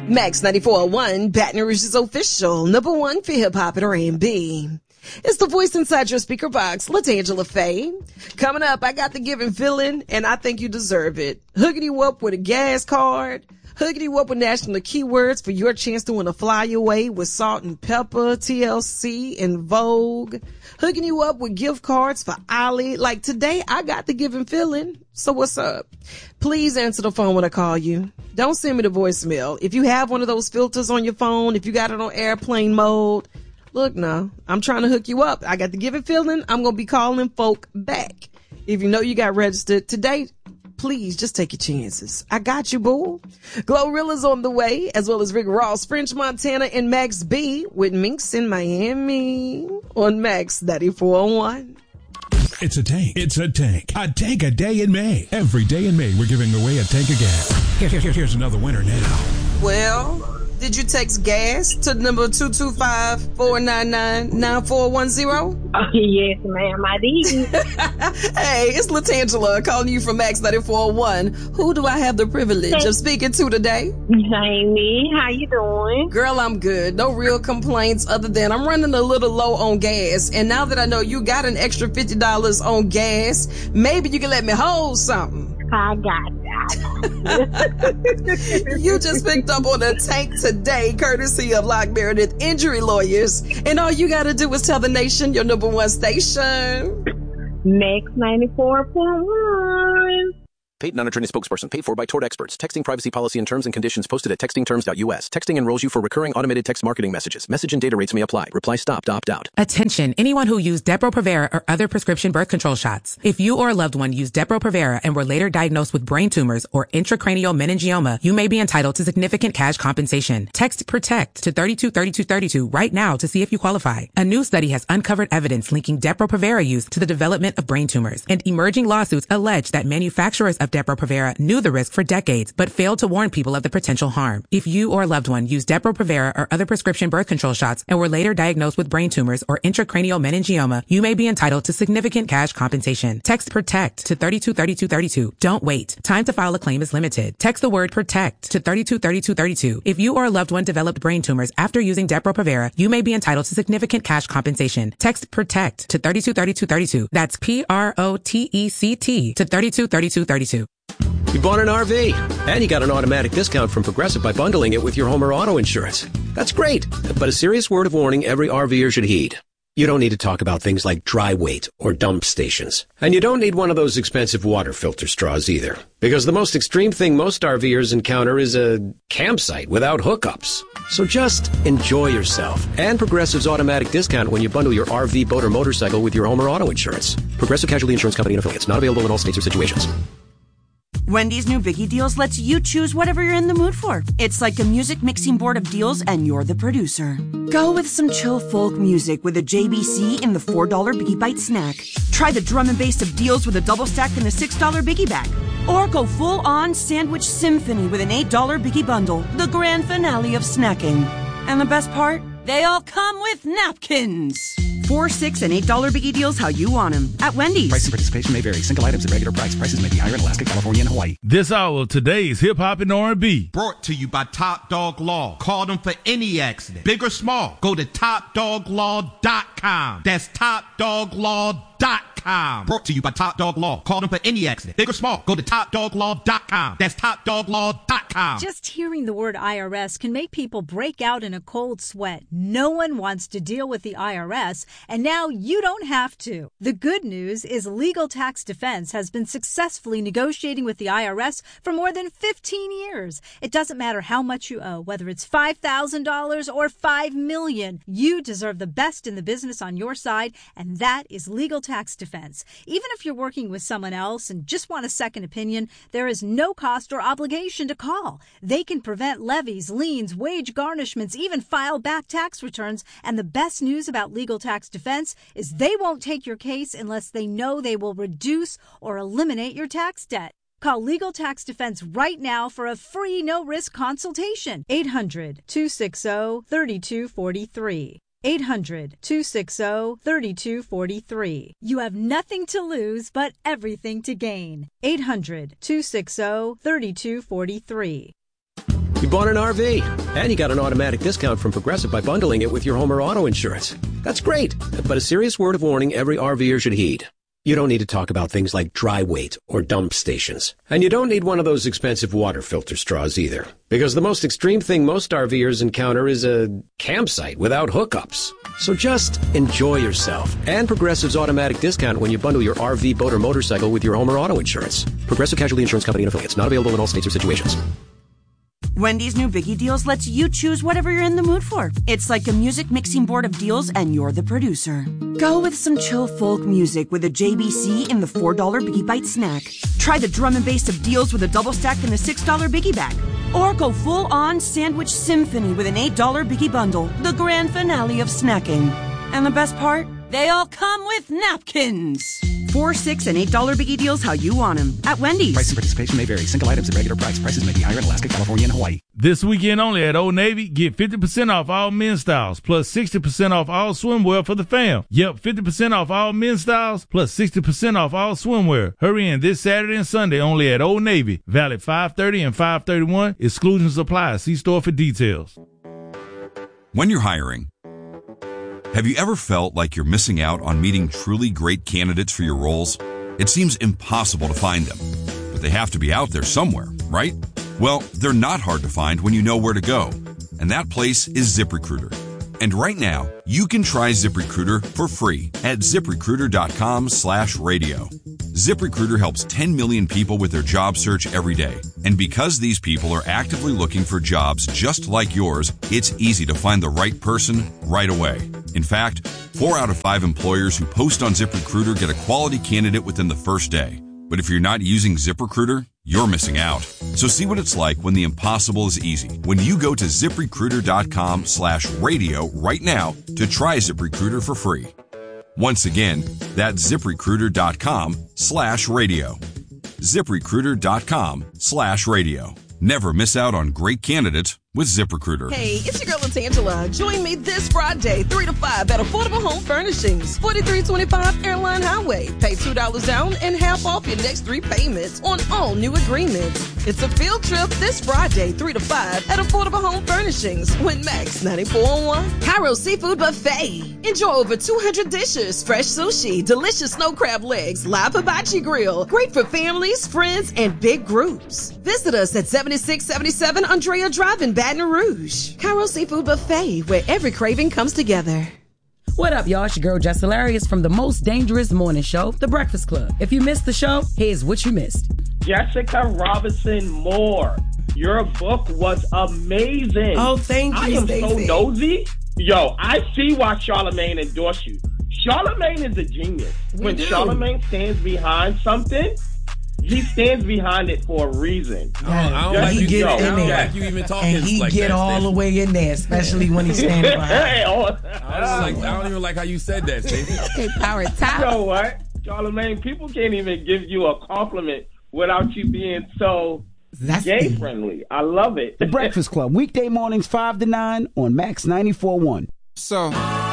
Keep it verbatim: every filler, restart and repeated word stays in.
Max ninety-four point one, Baton Rouge's official number one for hip-hop and R and B. It's the voice inside your speaker box, LaTangela Faye. Coming up, I got the giving feeling, and I think you deserve it. Hooking you up with a gas card. Hooking you up with national keywords for your chance to win a fly away with Salt and Pepper, T L C, and Vogue. Hooking you up with gift cards for Ollie. Like today, I got the giving feeling. So what's up? Please answer the phone when I call you. Don't send me the voicemail. If you have one of those filters on your phone, if you got it on airplane mode, look now, I'm trying to hook you up. I got the giving feeling. I'm going to be calling folk back. If you know you got registered today, please just take your chances. I got you, boo. Glorilla's on the way, as well as Rick Ross, French Montana, and Max B with Minx in Miami on Max ninety-four point one. It's a tank. It's a tank. A tank a day in May. Every day in May, we're giving away a tank of gas. Here, here, here's another winner now. Well, did you text gas to number two two five, four nine nine, nine four one zero? Oh, yes, ma'am, I did. Hey, it's LaTangela calling you from Max ninety-four point one. Who do I have the privilege of speaking to today? Jamie, how you doing? Girl, I'm good. No real complaints other than I'm running a little low on gas. And now that I know you got an extra fifty dollars on gas, maybe you can let me hold something. I got that. You just picked up on a tank today, courtesy of Lock Meredith Injury Lawyers. And all you got to do is tell the nation your number one station. Max ninety-four point one. Paid non-attorney spokesperson paid for by Tort Experts. Texting privacy policy and terms and conditions posted at texting terms dot U S. Texting enrolls you for recurring automated text marketing messages. Message and data rates may apply. Reply stop to opt out. Attention, anyone who used Depo-Provera or other prescription birth control shots. If you or a loved one used Depo-Provera and were later diagnosed with brain tumors or intracranial meningioma, you may be entitled to significant cash compensation. Text PROTECT to thirty-two thirty-two thirty-two right now to see if you qualify. A new study has uncovered evidence linking Depo-Provera use to the development of brain tumors, and emerging lawsuits allege that manufacturers of Depo-Provera knew the risk for decades, but failed to warn people of the potential harm. If you or a loved one used Depo-Provera or other prescription birth control shots and were later diagnosed with brain tumors or intracranial meningioma, you may be entitled to significant cash compensation. Text PROTECT to thirty-two thirty-two thirty-two. Don't wait. Time to file a claim is limited. Text the word PROTECT to thirty-two thirty-two thirty-two. If you or a loved one developed brain tumors after using Depo-Provera, you may be entitled to significant cash compensation. Text PROTECT to thirty-two thirty-two thirty-two. That's P R O T E C T to thirty-two thirty-two thirty-two. You bought an R V, and you got an automatic discount from Progressive by bundling it with your home or auto insurance. That's great, but a serious word of warning every RVer should heed. You don't need to talk about things like dry weight or dump stations. And you don't need one of those expensive water filter straws either. Because the most extreme thing most RVers encounter is a campsite without hookups. So just enjoy yourself and Progressive's automatic discount when you bundle your R V, boat, or motorcycle with your home or auto insurance. Progressive Casualty Insurance Company and Affiliates. Not available in all states or situations. Wendy's new Biggie Deals lets you choose whatever you're in the mood for. It's like a music mixing board of deals, and you're the producer. Go with some chill folk music with a J B C in the four dollar Biggie Bite snack. Try the drum and bass of deals with a double stack in the six dollar Biggie Bag. Or go full-on sandwich symphony with an eight dollar Biggie Bundle, the grand finale of snacking. And the best part? They all come with napkins. Four, six, and eight dollar Biggie Deals how you want them at Wendy's. Price and participation may vary. Single items at regular price. Prices may be higher in Alaska, California, and Hawaii. This hour of today's Hip Hop and R and B. Brought to you by Top Dog Law. Call them for any accident, big or small. Go to top dog law dot com. That's top dog law dot com. Brought to you by Top Dog Law. Call them for any accident, big or small. Go to top dog law dot com. That's top dog law dot com. Just hearing the word I R S can make people break out in a cold sweat. No one wants to deal with the I R S, and now you don't have to. The good news is Legal Tax Defense has been successfully negotiating with the I R S for more than fifteen years. It doesn't matter how much you owe, whether it's five thousand dollars or five million dollars. You deserve the best in the business on your side, and that is Legal Tax Defense. Even if you're working with someone else and just want a second opinion, there is no cost or obligation to call. They can prevent levies, liens, wage garnishments, even file back tax returns. And the best news about Legal Tax Defense is they won't take your case unless they know they will reduce or eliminate your tax debt. Call Legal Tax Defense right now for a free no-risk consultation. eight hundred, two six zero, three two four three. eight hundred, two six zero, three two four three. You have nothing to lose but everything to gain. eight hundred, two six zero, three two four three. You bought an R V, and you got an automatic discount from Progressive by bundling it with your home or auto insurance. That's great, but a serious word of warning every RVer should heed. You don't need to talk about things like dry weight or dump stations. And you don't need one of those expensive water filter straws either. Because the most extreme thing most RVers encounter is a campsite without hookups. So just enjoy yourself and Progressive's automatic discount when you bundle your R V, boat, or motorcycle with your home or auto insurance. Progressive Casualty Insurance Company and affiliates. Not available in all states or situations. Wendy's new Biggie Deals lets you choose whatever you're in the mood for. It's like a music mixing board of deals, and you're the producer. Go with some chill folk music with a J B C in the four dollar Biggie Bite snack. Try the drum and bass of deals with a double stack in the six dollar Biggie bag. Or go full-on sandwich symphony with an eight dollar Biggie bundle, the grand finale of snacking. And the best part? They all come with napkins. Four, six, and eight dollar Biggie Deals how you want them at Wendy's. Price and participation may vary. Single items at regular price. Prices may be higher in Alaska, California, and Hawaii. This weekend only at Old Navy, get fifty percent off all men's styles, plus sixty percent off all swimwear for the fam. Yep, fifty percent off all men's styles, plus sixty percent off all swimwear. Hurry in this Saturday and Sunday only at Old Navy. Valid five thirty and five thirty-one. Exclusions apply. See store for details. When you're hiring, have you ever felt like you're missing out on meeting truly great candidates for your roles? It seems impossible to find them, but they have to be out there somewhere, right? Well, they're not hard to find when you know where to go, and that place is ZipRecruiter. And right now, you can try ZipRecruiter for free at ZipRecruiter.com slash radio. ZipRecruiter helps ten million people with their job search every day. And because these people are actively looking for jobs just like yours, it's easy to find the right person right away. In fact, four out of five employers who post on ZipRecruiter get a quality candidate within the first day. But if you're not using ZipRecruiter, you're missing out. So see what it's like when the impossible is easy. When you go to ZipRecruiter.com slash radio right now to try ZipRecruiter for free. Once again, that's ZipRecruiter.com slash radio. ZipRecruiter.com slash radio. Never miss out on great candidates with ZipRecruiter. Hey, it's your girl, Tangela. Join me this Friday, three to five at Affordable Home Furnishings, forty-three twenty-five Airline Highway. Pay two dollars down and half off your next three payments on all new agreements. It's a field trip this Friday, three to five at Affordable Home Furnishings with Max ninety-four point one. Cairo Seafood Buffet. Enjoy over two hundred dishes, fresh sushi, delicious snow crab legs, live hibachi grill. Great for families, friends, and big groups. Visit us at seventy-six seventy-seven Andrea Drive in Baton Rouge. Cairo Seafood Buffet, where every craving comes together. What up, y'all? It's your girl, Jess Hilarious from the most dangerous morning show, The Breakfast Club. If you missed the show, here's what you missed. Jessica Robinson Moore, your book was amazing. Oh, thank you, I am Stacey. so nosy. Yo, I see why Charlamagne endorsed you. Charlamagne is a genius. We when do. Charlamagne stands behind something, he stands behind it for a reason. I don't, I don't Just like you you get know, in there. yeah. Like you even talking And he like get that, all Stacey. the way in there, especially when he's standing behind. Hey, oh, I don't, like, I don't even like how you said that, Stacey. Okay, power top. You know what, Charlamagne, people can't even give you a compliment without you being so That's gay friendly. I love it. The Breakfast Club, weekday mornings five to nine on Max ninety-four point one. So